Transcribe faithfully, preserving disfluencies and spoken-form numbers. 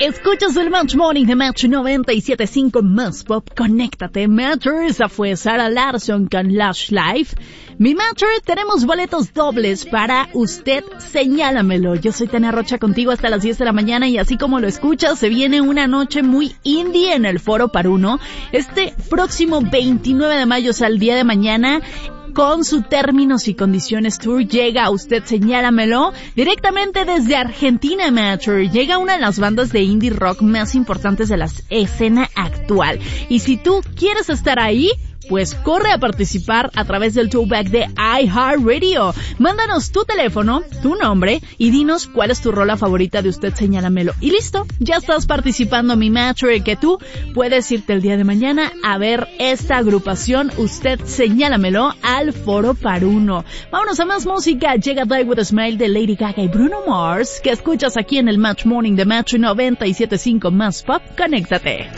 Escuchas el Match Morning de Match noventa y siete punto cinco Más Pop. Conéctate, Matcher. Esa fue Sarah Larson con Lush Life. Mi Matcher, tenemos boletos dobles para usted. Señálamelo. Yo soy Tania Rocha contigo hasta las diez de la mañana y así como lo escuchas, se viene una noche muy indie en el Foro Paruno. Este próximo veintinueve de mayo, o sea, el día de mañana, con su Términos y Condiciones Tour, llega a usted, señálamelo, directamente desde Argentina, Matcher. Llega una de las bandas de indie rock más importantes de la escena actual. Y si tú quieres estar ahí, pues corre a participar a través del throwback de iHeartRadio. Mándanos tu teléfono, tu nombre y dinos cuál es tu rola favorita de usted, señálamelo. Y listo, ya estás participando, mi Matcher, que tú puedes irte el día de mañana a ver esta agrupación, usted, señálamelo, al Foro Paruno. Vámonos a más música. Llega Die With A Smile de Lady Gaga y Bruno Mars, que escuchas aquí en el Match Morning de Match noventa y siete punto cinco Más Pop. Conéctate.